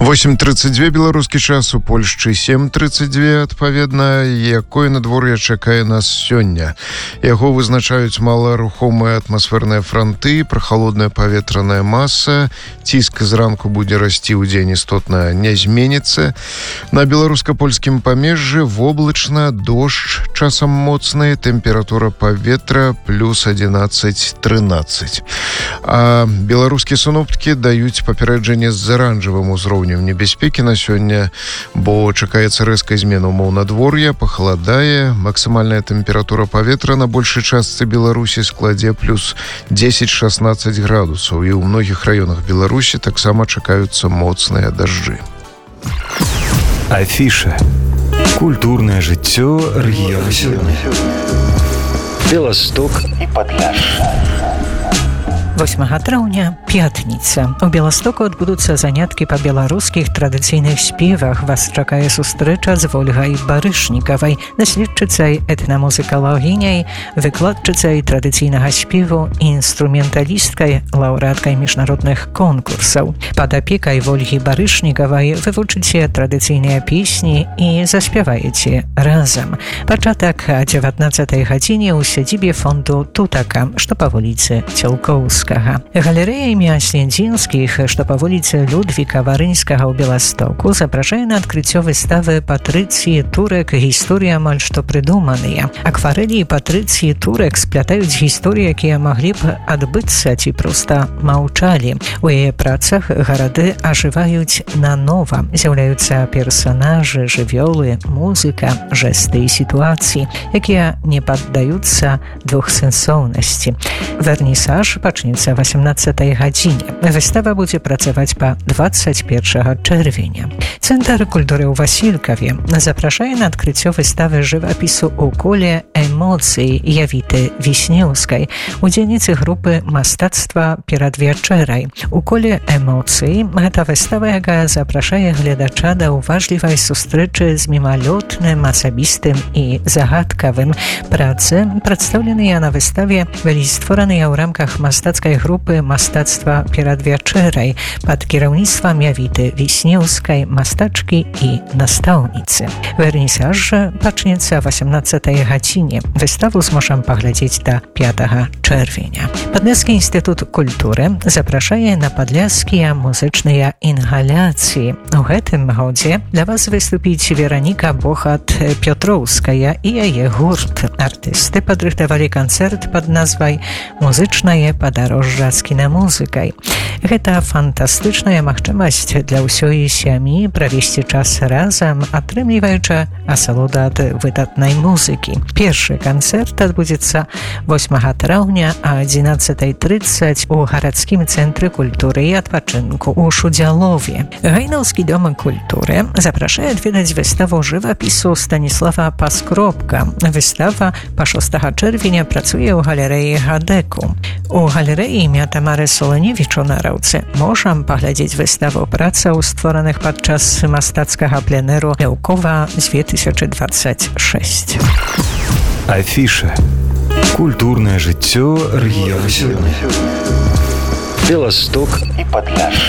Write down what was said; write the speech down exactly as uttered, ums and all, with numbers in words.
восемь тридцать два беларускі час, у Польшчы сем тридцать два, адпаведна. Якое надвор'е чакае нас сёння? Яго вызначаюць маларухомыя атмасферныя франты, прахалодная паветраная маса, ціск зранку будзе расці, ўдзень істотна не зменіцца. На беларуска-польскім памежжы воблачна, дождж часам моцны, тэмпература паветра плюс одиннадцать тринадцать. А беларускія синоптики даюць папярэджанне з аранжавым узроўнем небяспекі на сёння, бо чакаецца рэзкая змена ўмоў надвор'я, пахаладае, максімальная тэмпература паветра на большай частцы Беларусі складзе плюс десять шестнадцать градусаў, і ў многіх раёнах Беларусі таксама чакаюцца моцныя дажджы. Афіша. Культурнае жыццё рэгіёну сёння. Беласток і Падляшша. восьмага траўня, пятніца. У Беластоку адбудуцца заняткі па беларускіх традыцыйных спевах. Вас чакае сустрэча з Вольгай Барышнікавай, даследчыцай этнамузыкалагіняй, выкладчыцай традыцыйнага спеву і інструменталісткай, лаўрэаткай міжнародных конкурсаў. Пад апекай Вольгі Барышнікавай вывучыце традыцыйныя песні і заспяваеце разам. Пачатак о дзевятнаццатай гадзіне ў сядзібе фонду Тутака, што па вуліцы Цялкоўскага. Галерэя імя Слендзінскіх, што па вуліцы Людвіка Варынскага ў Беластоку, запрашае на адкрыццё выставы Патрыцыі Турек «Гісторыя амаль што прыдуманыя». Акварэлі і Патрыцыі Турек сплятаюць гісторыі, якія маглі б адбыцца ці проста маўчалі. У яе працах гарады ажываюць нанова. З'яўляюцца персанажы, жывёлы, музыка, жэсты і сітуацыі, якія не паддаюцца двухсэнсоўнасці. Вернісаж пачнецца восемнадцатай гадзіне. Выстава будзе працаваць па двадцать першага чэрвеня. Цэнтр культуры ў Васількаве запрашае на адкрыццё выставы жывапісу ў коле эмоцый Явіты Віснеўскай, удзельніцы групы мастацтва перад вячэрай. У коле эмоцый гэта выстава, якая запрашае гледача да уважлівай сустрэчы з мімалётным, асабістым і загадкавым. Працы, прадстаўленыя на выставе, былі створаныя ў рамках мастацкай групы мастацтва перад вячэрай пад кіраўніцтвам Явіты Віснеўскай, мастачкі і настаўніцы. Вернісаж жа пачнецца восемнадцатай гадзіне. Выставу зможам паглядзець да пятага чэрвеня. Падляшскі інстытут культуры запрашае на падляшскія музычныя інгаляцыі. У гэтым годзе для вас выступіць Вераніка Бохат-Пётроўская і яе гурт. Артысты падрыхтавалі канцэрт пад назвай «Музычнае падарожжа з кінамузыкай». Гэта фантастычная магчымасць для ўсёй сям'і правесці час разам, атрымліваючы асалоду ад выдатнай музыкі. Першы канцэрт адбудзецца восьмага траўня а адзінаццатай трыццаць у гарадскім цэнтры культуры і адпачынку ў Шудзялове. Гайнаўскі дом культуры запрашае адведаць выставу жывапісу Станіслава Паскробка. Выстава па шостага чэрвеня працуе ў галерэі Гадэку. У галерэі імя Тамары Соланевіч у Нараўцы можам паглядзець выставу працаў, створаных падчас мастацкага пленэру Ляўкова дзве тысячы двадцать шесть. Афіша. Культурнае жыццё рэгіёну сёння. Беласток і Падляшша.